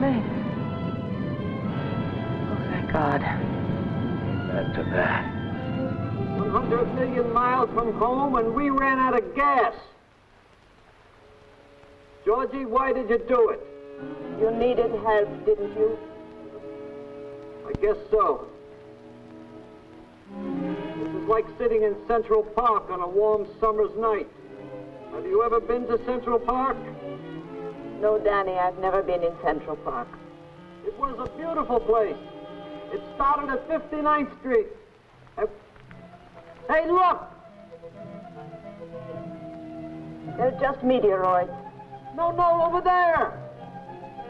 safe. Oh, thank God. Amen to that. 100 million miles from home, and we ran out of gas. Georgie, why did you do it? You needed help, didn't you? I guess so. This is like sitting in Central Park on a warm summer's night. Have you ever been to Central Park? No, Danny, I've never been in Central Park. It was a beautiful place. It started at 59th Street. Hey, look! They're just meteoroids. No, over there!